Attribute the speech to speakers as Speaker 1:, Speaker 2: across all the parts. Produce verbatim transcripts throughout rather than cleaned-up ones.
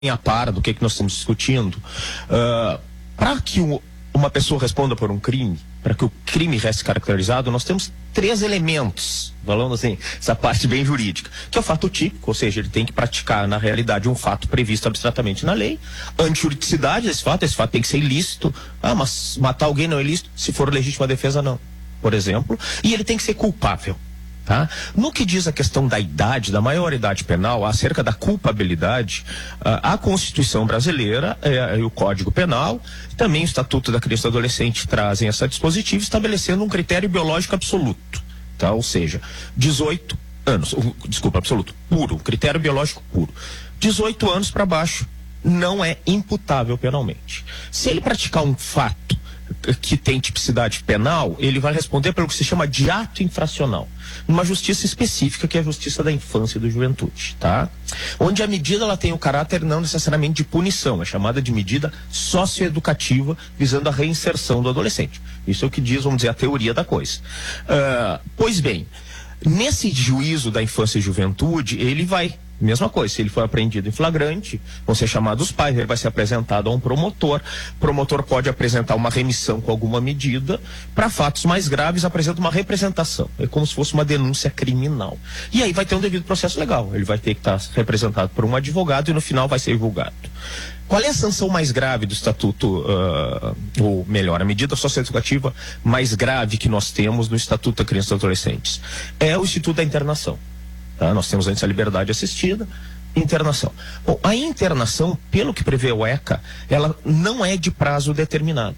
Speaker 1: a par do que, que nós estamos discutindo, uh, para que o, uma pessoa responda por um crime, para que o crime reste caracterizado, nós temos três elementos, falando assim, essa parte bem jurídica, que é o fato típico, ou seja, ele tem que praticar na realidade um fato previsto abstratamente na lei, a antijuridicidade desse fato, esse fato tem que ser ilícito, ah, mas matar alguém não é ilícito, se for legítima defesa não, por exemplo, e ele tem que ser culpável. Tá? No que diz a questão da idade, da maioridade penal, acerca da culpabilidade, a, a Constituição brasileira é, e o Código Penal, também o Estatuto da Criança e do Adolescente trazem essa dispositiva, estabelecendo um critério biológico absoluto, tá? Ou seja, dezoito anos, um, desculpa, absoluto, puro, critério biológico puro, dezoito anos para baixo não é imputável penalmente. Se ele praticar um fato que tem tipicidade penal, ele vai responder pelo que se chama de ato infracional, numa justiça específica, que é a justiça da infância e da juventude, tá? Onde a medida ela tem o caráter não necessariamente de punição, é chamada de medida socioeducativa, visando a reinserção do adolescente. Isso é o que diz, vamos dizer, a teoria da coisa. Uh, pois bem, nesse juízo da infância e juventude, ele vai, mesma coisa, se ele for apreendido em flagrante, vão ser chamados os pais, ele vai ser apresentado a um promotor, o promotor pode apresentar uma remissão com alguma medida, para fatos mais graves apresenta uma representação, é como se fosse uma denúncia criminal. E aí vai ter um devido processo legal, ele vai ter que estar representado por um advogado e no final vai ser julgado. Qual é a sanção mais grave do Estatuto, uh, ou melhor, a medida socioeducativa mais grave que nós temos no Estatuto da Criança e dos Adolescentes? É o Instituto da Internação. Tá? Nós temos antes a liberdade assistida, internação. Bom, a internação, pelo que prevê o ECA, ela não é de prazo determinado.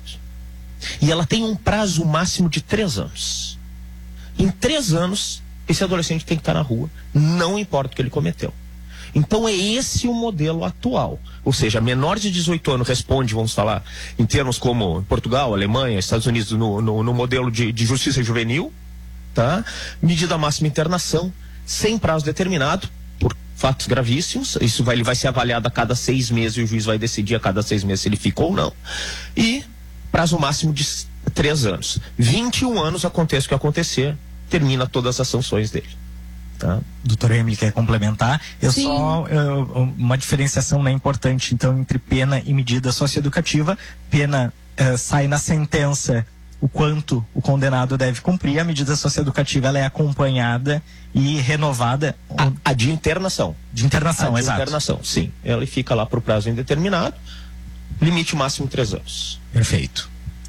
Speaker 1: E ela tem um prazo máximo de três anos. Em três anos, esse adolescente tem que estar na rua, não importa o que ele cometeu. Então é esse o modelo atual. Ou seja, menor de dezoito anos responde, vamos falar, em termos como Portugal, Alemanha, Estados Unidos, no, no, no modelo de, de justiça juvenil, tá? Medida máxima internação, sem prazo determinado, por fatos gravíssimos. Isso vai, ele vai ser avaliado a cada seis meses e o juiz vai decidir a cada seis meses se ele fica ou não. E prazo máximo de três anos. vinte e um anos, aconteça o que acontecer, termina todas as sanções dele. Tá?
Speaker 2: Doutora Emily, quer complementar? Eu
Speaker 3: Sim.
Speaker 2: só, uh, uma diferenciação, né, importante, então, entre pena e medida socioeducativa. Pena uh, sai na sentença o quanto o condenado deve cumprir, a medida socioeducativa ela é acompanhada e renovada.
Speaker 1: A, a de internação.
Speaker 2: De internação,
Speaker 1: a de
Speaker 2: exato.
Speaker 1: internação, sim. Ela fica lá por prazo indeterminado, limite máximo três anos.
Speaker 2: Perfeito.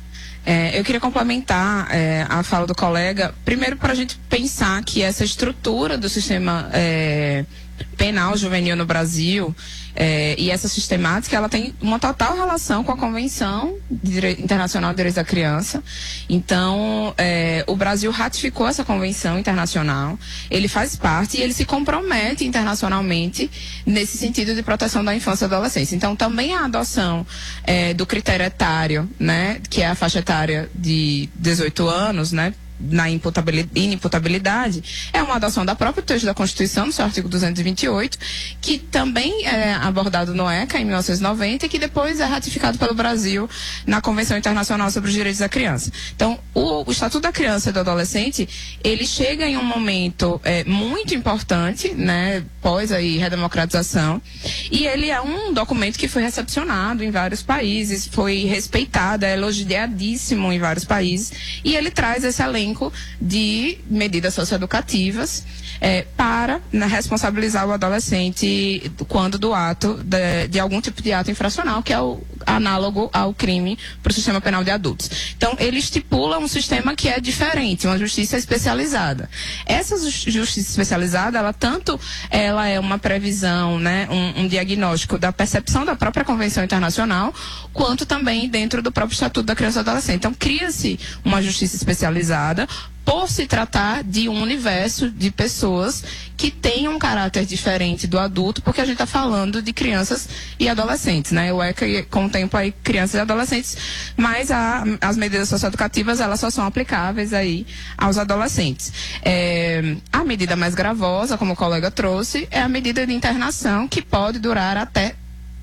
Speaker 3: É, eu queria complementar é, a fala do colega, primeiro para a gente pensar que essa estrutura do sistema é, penal juvenil no Brasil é, e essa sistemática, ela tem uma total relação com a Convenção Internacional de Direitos da Criança. Então, é, o Brasil ratificou essa Convenção Internacional, ele faz parte e ele se compromete internacionalmente nesse sentido de proteção da infância e da adolescência. Então, também a adoção é, do critério etário, né, que é a faixa etária de dezoito anos, né, na inimputabilidade, é uma adoção da própria texto da Constituição, no seu artigo duzentos e vinte e oito, que também é abordado no ECA em mil novecentos e noventa e que depois é ratificado pelo Brasil na Convenção Internacional sobre os Direitos da Criança. Então, o, o Estatuto da Criança e do Adolescente, ele chega em um momento é, muito importante, né, pós aí redemocratização, e ele é um documento que foi recepcionado em vários países, foi respeitado, é elogiadíssimo em vários países, e ele traz esse elenco de medidas socioeducativas é, para né, responsabilizar o adolescente quando do ato de, de algum tipo de ato infracional, que é o análogo ao crime para o sistema penal de adultos. Então, ele estipula um sistema que é diferente, uma justiça especializada. Essa justiça especializada, ela tanto ela é uma previsão, né, um, um diagnóstico da percepção da própria Convenção Internacional, quanto também dentro do próprio Estatuto da Criança e do Adolescente. Então, cria-se uma justiça especializada por se tratar de um universo de pessoas que têm um caráter diferente do adulto, porque a gente está falando de crianças e adolescentes, né? O ECA contempla aí crianças e adolescentes, mas a, as medidas socioeducativas, elas só são aplicáveis aí aos adolescentes. É, a medida mais gravosa, como o colega trouxe, é a medida de internação, que pode durar até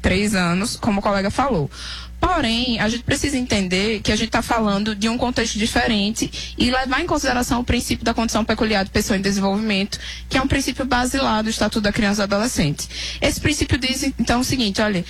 Speaker 3: três anos, como o colega falou. Porém, a gente precisa entender que a gente está falando de um contexto diferente e levar em consideração o princípio da condição peculiar de pessoa em desenvolvimento, que é um princípio basilar do Estatuto da Criança e do Adolescente. Esse princípio diz, então, o seguinte, olha,